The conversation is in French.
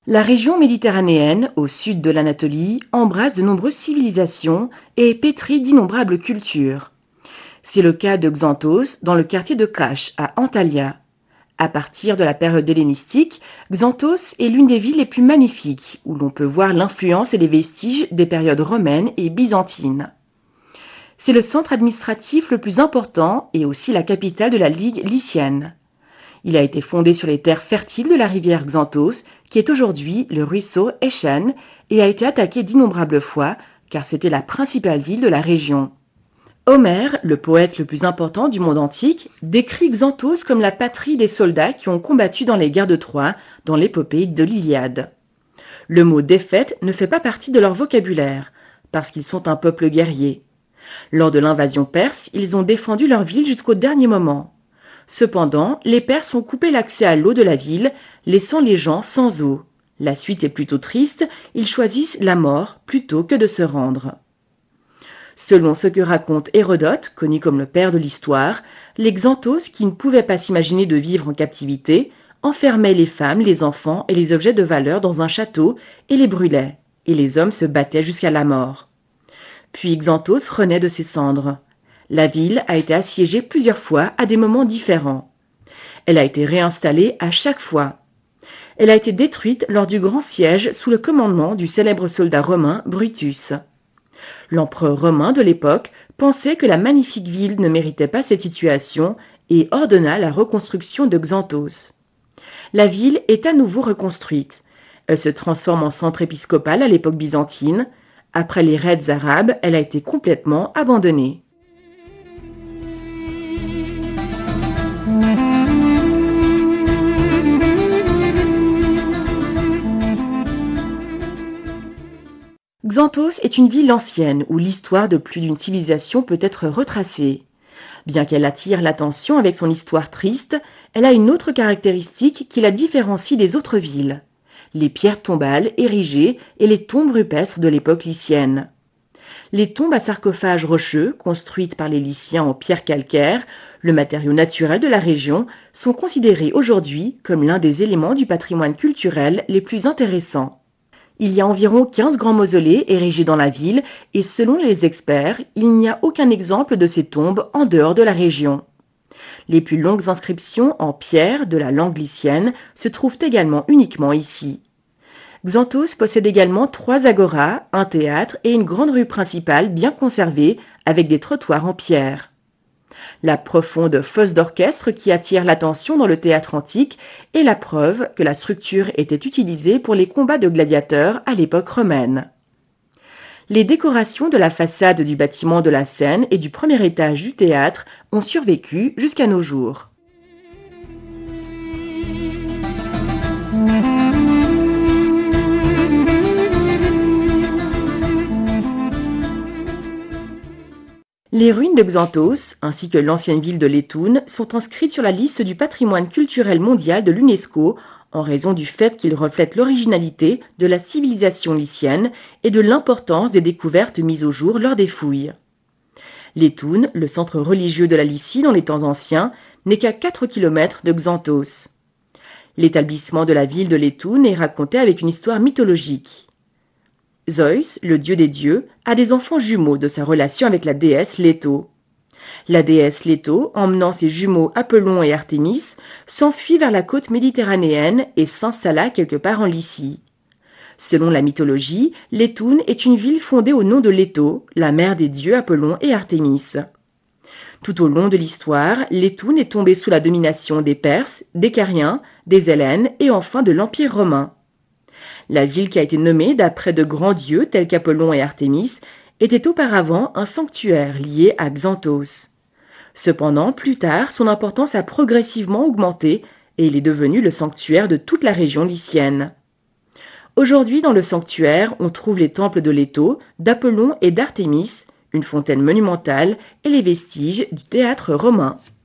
La région méditerranéenne, au sud de l'Anatolie, embrasse de nombreuses civilisations et est pétrie d'innombrables cultures. C'est le cas de Xanthos, dans le quartier de Kaş, à Antalya. À partir de la période hellénistique, Xanthos est l'une des villes les plus magnifiques, où l'on peut voir l'influence et les vestiges des périodes romaines et byzantines. C'est le centre administratif le plus important et aussi la capitale de la Ligue lycienne. Il a été fondé sur les terres fertiles de la rivière Xanthos, qui est aujourd'hui le ruisseau Echen, et a été attaqué d'innombrables fois, car c'était la principale ville de la région. Homère, le poète le plus important du monde antique, décrit Xanthos comme la patrie des soldats qui ont combattu dans les guerres de Troie, dans l'épopée de l'Iliade. Le mot défaite ne fait pas partie de leur vocabulaire, parce qu'ils sont un peuple guerrier. Lors de l'invasion perse, ils ont défendu leur ville jusqu'au dernier moment. Cependant, les Perses ont coupé l'accès à l'eau de la ville, laissant les gens sans eau. La suite est plutôt triste, ils choisissent la mort plutôt que de se rendre. Selon ce que raconte Hérodote, connu comme le père de l'histoire, les Xanthos, qui ne pouvaient pas s'imaginer de vivre en captivité, enfermaient les femmes, les enfants et les objets de valeur dans un château et les brûlaient, et les hommes se battaient jusqu'à la mort. Puis Xanthos renaît de ses cendres. La ville a été assiégée plusieurs fois à des moments différents. Elle a été réinstallée à chaque fois. Elle a été détruite lors du grand siège sous le commandement du célèbre soldat romain Brutus. L'empereur romain de l'époque pensait que la magnifique ville ne méritait pas cette situation et ordonna la reconstruction de Xanthos. La ville est à nouveau reconstruite. Elle se transforme en centre épiscopal à l'époque byzantine. Après les raids arabes, elle a été complètement abandonnée. Xanthos est une ville ancienne où l'histoire de plus d'une civilisation peut être retracée. Bien qu'elle attire l'attention avec son histoire triste, elle a une autre caractéristique qui la différencie des autres villes: les pierres tombales érigées et les tombes rupestres de l'époque lycienne. Les tombes à sarcophages rocheux, construites par les Lyciens en pierre calcaire, le matériau naturel de la région, sont considérées aujourd'hui comme l'un des éléments du patrimoine culturel les plus intéressants. Il y a environ 15 grands mausolées érigés dans la ville et selon les experts, il n'y a aucun exemple de ces tombes en dehors de la région. Les plus longues inscriptions en pierre de la langue lycienne se trouvent également uniquement ici. Xanthos possède également 3 agoras, un théâtre et une grande rue principale bien conservée avec des trottoirs en pierre. La profonde fosse d'orchestre qui attire l'attention dans le théâtre antique est la preuve que la structure était utilisée pour les combats de gladiateurs à l'époque romaine. Les décorations de la façade du bâtiment de la scène et du premier étage du théâtre ont survécu jusqu'à nos jours. Les ruines de Xanthos, ainsi que l'ancienne ville de Létoune, sont inscrites sur la liste du patrimoine culturel mondial de l'UNESCO en raison du fait qu'ils reflètent l'originalité de la civilisation lycienne et de l'importance des découvertes mises au jour lors des fouilles. Létoune, le centre religieux de la Lycie dans les temps anciens, n'est qu'à 4 km de Xanthos. L'établissement de la ville de Létoune est raconté avec une histoire mythologique. Zeus, le dieu des dieux, a des enfants jumeaux de sa relation avec la déesse Leto. La déesse Leto, emmenant ses jumeaux Apollon et Artémis, s'enfuit vers la côte méditerranéenne et s'installa quelque part en Lycie. Selon la mythologie, Létoune est une ville fondée au nom de Leto, la mère des dieux Apollon et Artémis. Tout au long de l'histoire, Létoune est tombée sous la domination des Perses, des Cariens, des Hellènes et enfin de l'Empire romain. La ville qui a été nommée d'après de grands dieux tels qu'Apollon et Artémis était auparavant un sanctuaire lié à Xanthos. Cependant, plus tard, son importance a progressivement augmenté et il est devenu le sanctuaire de toute la région lycienne. Aujourd'hui, dans le sanctuaire, on trouve les temples de Leto, d'Apollon et d'Artémis, une fontaine monumentale et les vestiges du théâtre romain.